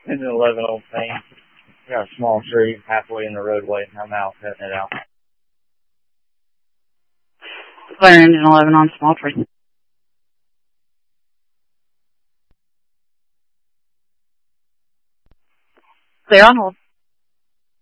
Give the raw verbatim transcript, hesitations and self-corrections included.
Engine eleven Old Pain. We got a small tree halfway in the roadway. I'm out cutting it out. Fire Engine eleven on small tree. Clear on hold.